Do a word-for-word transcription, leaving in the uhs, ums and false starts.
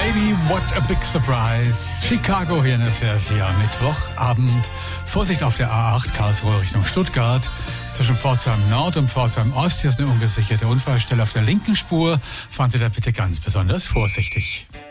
Baby, what a big surprise. Chicago hier in der S W R vier am Mittwochabend. Vorsicht auf der A acht Karlsruhe Richtung Stuttgart. Zwischen Pforzheim Nord und Pforzheim Ost. Hier ist eine ungesicherte Unfallstelle auf der linken Spur. Fahren Sie da bitte ganz besonders vorsichtig.